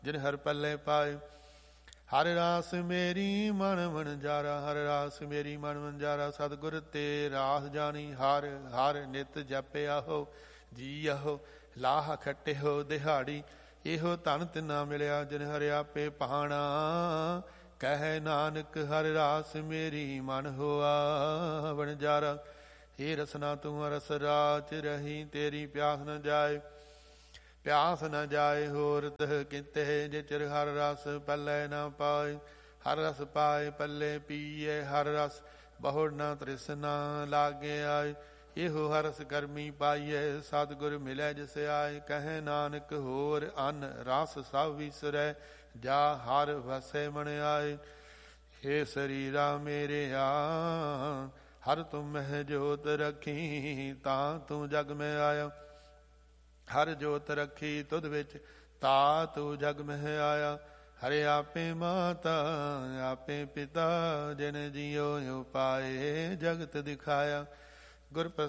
ਜਿਨ ਹਰ ਪੱਲੇ ਪਾਏ। ਹਰ ਰਾਸ ਮੇਰੀ ਮਨ ਵਣਜਾਰਾ, ਹਰ ਰਾਸ ਮੇਰੀ ਮਨ ਵਣਜਾਰਾ। ਸਤਿਗੁਰ ਤੇ ਰਾਸ ਜਾਣੀ ਹਰ ਹਰ ਨਿਤ ਜਪਿਆ ਹੋ। ਜੀਅਹੋ ਲਾਹ ਖੱਟਿਓ ਦਿਹਾੜੀ, ਇਹੋ ਧਨ ਤਿਨਾ ਮਿਲਿਆ ਜਿਨ ਹਰਿ ਆਪੇ ਭਾਣਾ। ਕਹਿ ਨਾਨਕ ਹਰ ਰਾਸ ਮੇਰੀ ਮਨ ਹੋਆ ਵਣਜਾਰਾ। ਹੇ ਰਸਨਾ ਤੂੰ ਰਸ ਰਾਚ ਰਹੀ, ਤੇਰੀ ਪਿਆਸ ਨ ਜਾਏ ਪਿਆਸ ਨ ਜਾਏ ਹੋਰ ਤਹ ਕਿਤੇ। ਜੇ ਚਿਰ ਹਰ ਰਸ ਪੱਲੇ ਨਾ ਪਾਏ, ਹਰ ਰਸ ਪਾਏ ਪੱਲੇ ਪੀਏ। ਹਰ ਰਸ ਬਹੁੜ ਨਾ ਤ੍ਰਿਸ਼ਨਾ ਲਾਗੇ ਆਏ, ਇਹੋ ਹਰਸ ਕਰਮੀ ਪਾਈਏ। ਸਤਿਗੁਰ ਮਿਲੇ ਜਿਸ ਆਏ, ਕਹੇ ਨਾਨਕ ਹੋਰ ਅਨ ਰਸ ਸਭ ਵਿਸਰੈ। ਜਾ ਹਰ ਵਸੈ ਮਨ ਆਏ। ਹੇ ਸਰੀਰਾ ਮੇਰੇ ਆ, ਹਰ ਤੁਮ ਮਹਿ ਜੋਤ ਰੱਖੀ, ਤਾਂ ਤੂੰ ਜਗ ਮੈਂ ਆਇਆ। ਹਰ ਜੋਤ ਰੱਖੀ ਤੁਧ ਵਿੱਚ, ਤਾ ਤੂੰ ਜਗ ਮਹਿ ਆਇਆ। ਹਰਿ ਆਪੇ ਮਾਤਾ ਆਪੇ ਪਿਤਾ, ਜਿਨ ਜੀਉ ਉਪਾਏ ਜਗਤ ਦਿਖਾਇਆ। ਗੁਰ